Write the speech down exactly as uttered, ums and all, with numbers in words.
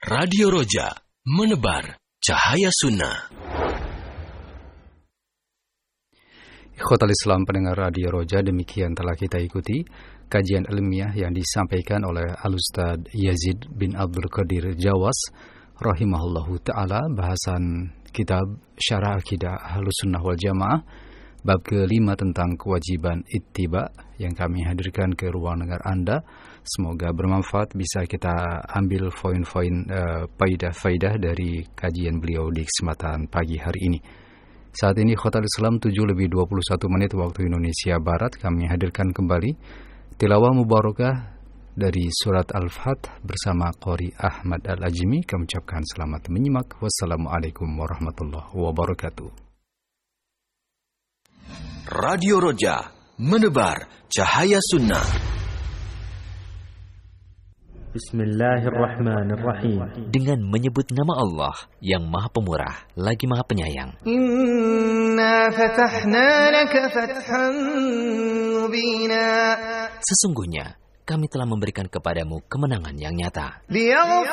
Radio Roja, menebar cahaya sunnah. Ikhwatal Islam pendengar Radio Roja, demikian telah kita ikuti kajian ilmiah yang disampaikan oleh Al-Ustaz Yazid bin Abdul Qadir Jawas rahimahullahu ta'ala, bahasan kitab Syarah Aqidah Ahlussunnah wal Jamaah bab kelima tentang kewajiban ittiba yang kami hadirkan ke ruang dengar Anda. Semoga bermanfaat, bisa kita ambil poin-poin uh, faidah-faidah dari kajian beliau di kesempatan pagi hari ini. Saat ini Khotal Islam tujuh lebih dua puluh satu menit waktu Indonesia Barat, kami hadirkan kembali tilawah mubarakah dari surat Al-Fath bersama Qori Ahmad Al-Ajmi. Kami ucapkan selamat menyimak. Wassalamualaikum warahmatullahi wabarakatuh. Radio Roja, menebar cahaya sunnah. Bismillahirrahmanirrahim. Dengan menyebut nama Allah yang Maha Pemurah lagi Maha Penyayang. Inna fatahna laka fathan mubina. Sesungguhnya kami telah memberikan kepadamu kemenangan yang nyata.